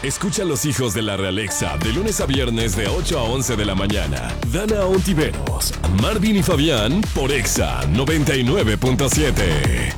Escucha a los hijos de la Realexa de lunes a viernes de 8 a 11 de la mañana. Dana Ontiveros, Marvin y Fabián por Exa 99.7.